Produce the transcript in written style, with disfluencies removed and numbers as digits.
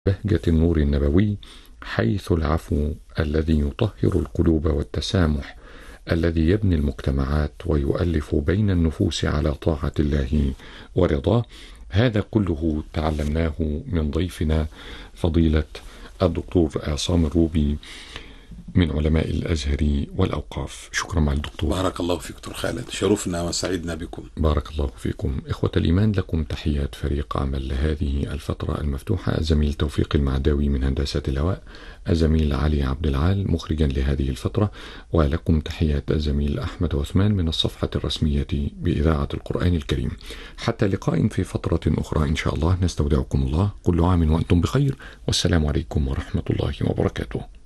بهجة النور النبوي، حيث العفو الذي يطهر القلوب والتسامح الذي يبني المجتمعات ويؤلف بين النفوس على طاعة الله ورضاه. هذا كله تعلمناه من ضيفنا فضيلة الدكتور عصام الروبي من علماء الأزهر والأوقاف. شكرا مع الدكتور. بارك الله فيك دكتور خالد، شرفنا وسعدنا بكم. بارك الله فيكم. إخوة الإيمان، لكم تحيات فريق عمل لهذه الفترة المفتوحة: الزميل توفيق المعداوي من هندسة الهواء، الزميل علي عبد العال مخرجا لهذه الفترة، ولكم تحيات الزميل أحمد عثمان من الصفحة الرسمية بإذاعة القرآن الكريم. حتى لقاء في فترة أخرى إن شاء الله، نستودعكم الله. كل عام وأنتم بخير، والسلام عليكم ورحمة الله وبركاته.